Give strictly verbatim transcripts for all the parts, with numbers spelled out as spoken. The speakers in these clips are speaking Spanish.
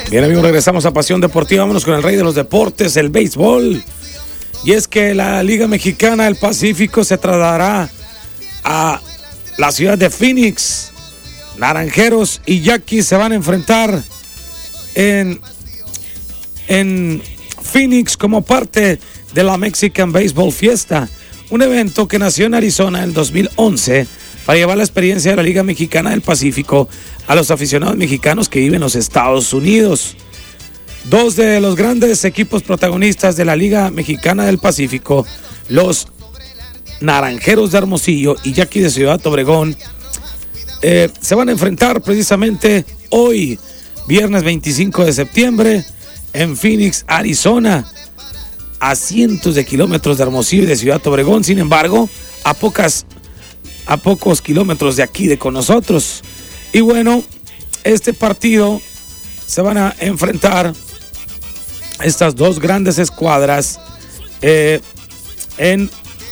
Bien, amigos, regresamos a Pasión Deportiva. Vámonos con el rey de los deportes, el béisbol. Y es que la Liga Mexicana del Pacífico se trasladará a la ciudad de Phoenix. Naranjeros y Yaquis se van a enfrentar en, en Phoenix como parte de la Mexican Baseball Fiesta, un evento que nació en Arizona en dos mil once para llevar la experiencia de la Liga Mexicana del Pacífico a los aficionados mexicanos que viven en los Estados Unidos. Dos de los grandes equipos protagonistas de la Liga Mexicana del Pacífico, los Naranjeros de Hermosillo y Yaquis de Ciudad Obregón, eh, se van a enfrentar precisamente hoy, viernes veinticinco de septiembre, en Phoenix, Arizona, a cientos de kilómetros de Hermosillo y de Ciudad Obregón. Sin embargo, a pocas a pocos kilómetros de aquí de con nosotros. Y bueno, este partido se van a enfrentar estas dos grandes escuadras eh, en,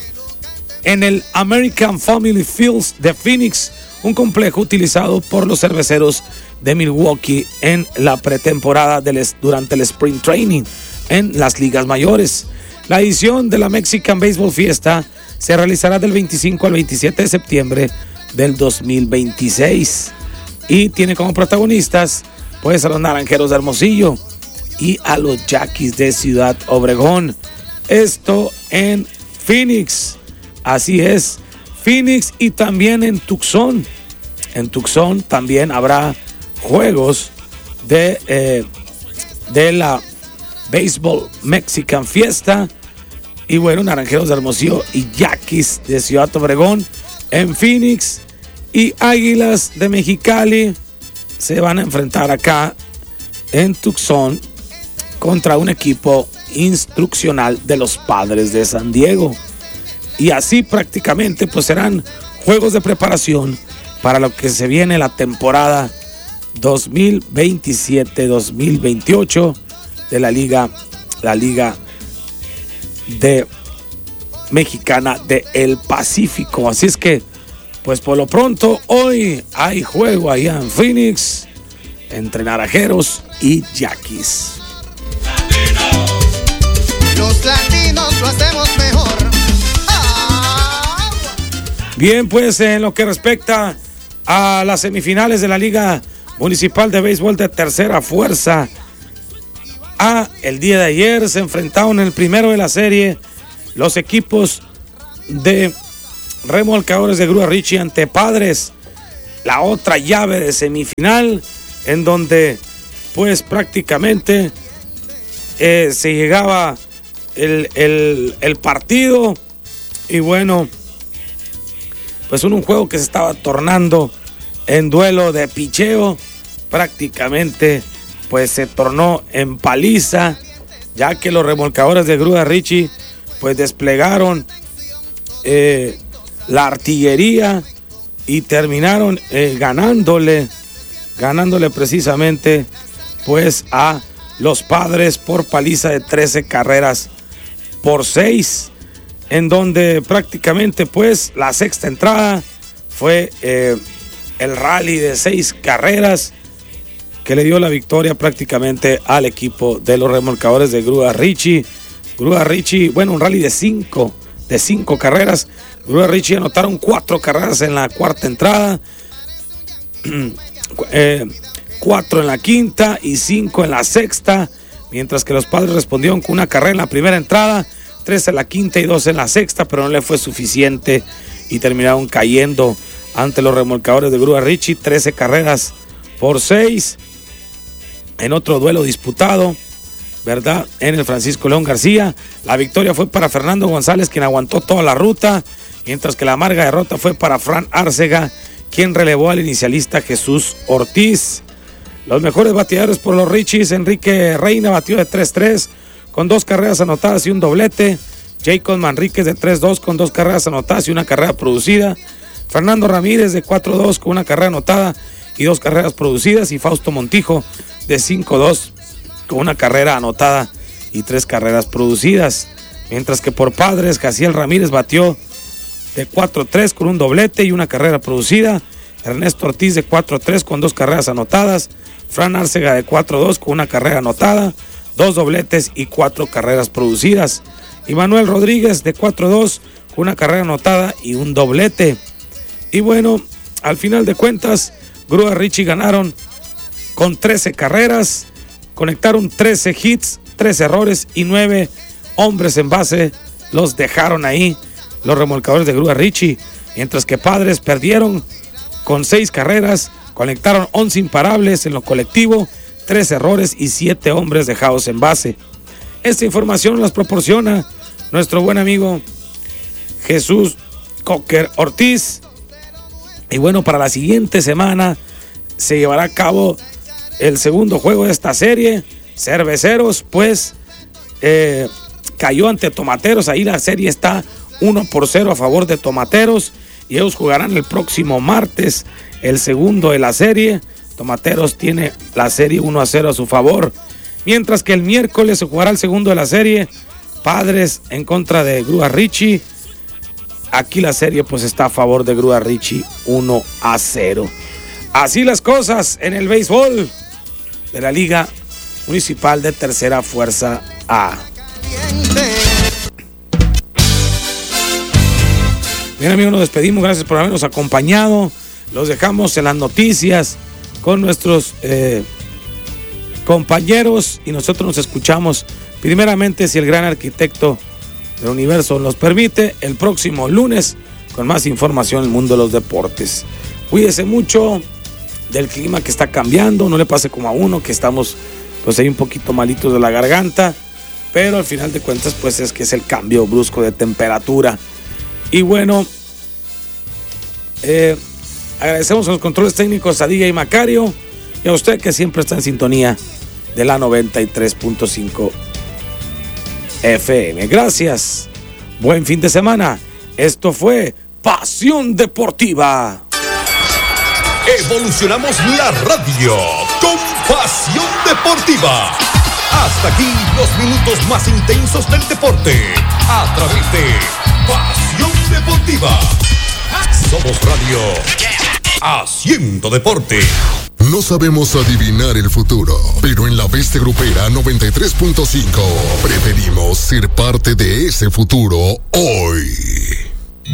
en el American Family Fields de Phoenix, un complejo utilizado por los cerveceros de Milwaukee en la pretemporada del, durante el Spring Training en las ligas mayores. La edición de la Mexican Baseball Fiesta se realizará del veinticinco al veintisiete de septiembre del dos mil veintiséis y tiene como protagonistas pues a los Naranjeros de Hermosillo y a los Yaquis de Ciudad Obregón. Esto en Phoenix, así es, Phoenix, y también en Tucson. En Tucson también habrá juegos de, eh, de la Baseball Mexican Fiesta. Y bueno, Naranjeros de Hermosillo y Yaquis de Ciudad Obregón en Phoenix, y Águilas de Mexicali se van a enfrentar acá en Tucson contra un equipo instruccional de los Padres de San Diego. Y así prácticamente pues serán juegos de preparación para lo que se viene la temporada dos mil veintisiete dos mil veintiocho de la Liga, la Liga de Mexicana de el Pacífico. Así es que pues por lo pronto hoy hay juego allá en Phoenix entre Naranjeros y Yaquis. Los latinos lo hacemos mejor. ¡Ah! Bien, pues en lo que respecta a las semifinales de la Liga Municipal de Béisbol de Tercera Fuerza, A, el día de ayer se enfrentaron en el primero de la serie los equipos de remolcadores de Grúa Richie ante Padres. La otra llave de semifinal en donde pues prácticamente eh, se llegaba el, el, el partido, y bueno, pues en un juego que se estaba tornando en duelo de picheo, prácticamente pues se tornó en paliza, ya que los remolcadores de Grúa Richie pues desplegaron eh, la artillería y terminaron eh, ganándole, ganándole precisamente pues a los Padres por paliza de trece carreras por seis, en donde prácticamente pues la sexta entrada fue eh, el rally de seis carreras que le dio la victoria prácticamente al equipo de los remolcadores de Grúa Richie. Grúa Richie, bueno, un rally de cinco, de cinco carreras. Grúa Richie anotaron cuatro carreras en la cuarta entrada, eh, cuatro en la quinta y cinco en la sexta, mientras que los Padres respondieron con una carrera en la primera entrada, tres en la quinta y dos en la sexta, pero no le fue suficiente y terminaron cayendo ante los remolcadores de Grúa Richie, trece carreras por seis. En otro duelo disputado, ¿verdad?, en el Francisco León García, la victoria fue para Fernando González, quien aguantó toda la ruta, mientras que la amarga derrota fue para Fran Árcega, quien relevó al inicialista Jesús Ortiz. Los mejores bateadores por los Richies: Enrique Reina batió de tres tres con dos carreras anotadas y un doblete. Jacob Manríquez de tres dos con dos carreras anotadas y una carrera producida. Fernando Ramírez de cuatro dos con una carrera anotada y dos carreras producidas. Y Fausto Montijo de cinco dos con una carrera anotada y tres carreras producidas. Mientras que por Padres, Jaciel Ramírez batió de cuatro tres con un doblete y una carrera producida. Ernesto Ortiz de cuatro tres con dos carreras anotadas. Fran Arcega de cuatro dos con una carrera anotada, dos dobletes y cuatro carreras producidas. Y Manuel Rodríguez de cuatro dos con una carrera anotada y un doblete. Y bueno, al final de cuentas, Grúa Richie ganaron con trece carreras, conectaron trece hits, tres errores y nueve hombres en base. Los dejaron ahí los remolcadores de Grúa Richie, mientras que Padres perdieron con seis carreras, conectaron once imparables en lo colectivo, tres errores y siete hombres dejados en base. Esta información nos proporciona nuestro buen amigo Jesús Cocker Ortiz. Y bueno, para la siguiente semana se llevará a cabo el segundo juego de esta serie. Cerveceros, pues, eh, cayó ante Tomateros. Ahí la serie está uno por cero a favor de Tomateros. Y ellos jugarán el próximo martes el segundo de la serie. Tomateros tiene la serie uno a cero a su favor. Mientras que el miércoles se jugará el segundo de la serie. Padres en contra de Grúa Richie. Aquí la serie pues está a favor de Grúa Richie uno a cero. Así las cosas en el béisbol de la Liga Municipal de Tercera Fuerza A. Bien, amigos, nos despedimos. Gracias por habernos acompañado. Los dejamos en las noticias con nuestros eh, compañeros y nosotros nos escuchamos primeramente, si el gran arquitecto del universo nos permite, el próximo lunes con más información en el mundo de los deportes. Cuídese mucho del clima que está cambiando, no le pase como a uno que estamos pues ahí un poquito malitos de la garganta, pero al final de cuentas pues es que es el cambio brusco de temperatura. Y bueno, eh, agradecemos a los controles técnicos a D J Macario y a usted que siempre está en sintonía de la noventa y tres punto cinco F M. Gracias, buen fin de semana. Esto fue Pasión Deportiva. Evolucionamos la radio con Pasión Deportiva. Hasta aquí los minutos más intensos del deporte a través de Pasión Deportiva. Somos radio haciendo deporte. No sabemos adivinar el futuro, pero en la Bestia Grupera noventa y tres punto cinco preferimos ser parte de ese futuro hoy.